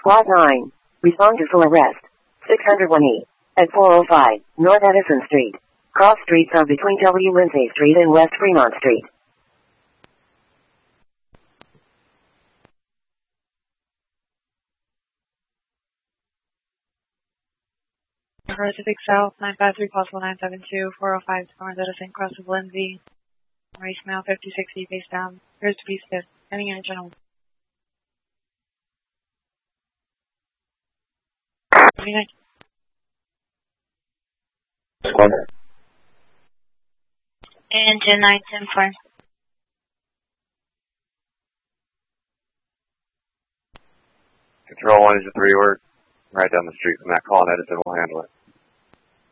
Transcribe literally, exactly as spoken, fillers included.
Squad nine. Respond to full arrest. six oh one E. At four oh five, North Edison Street. Cross streets are between W. Lindsay Street and West Fremont Street. Pacific South, nine five three possible nine seven two, four oh five, North Edison, cross of Lindsay. Race mail fifty sixty, face down. Appears to be stiff. Heading in a general. Engine nine ten four. Control one is a three work. Right down the street from that call, and Edison will handle it.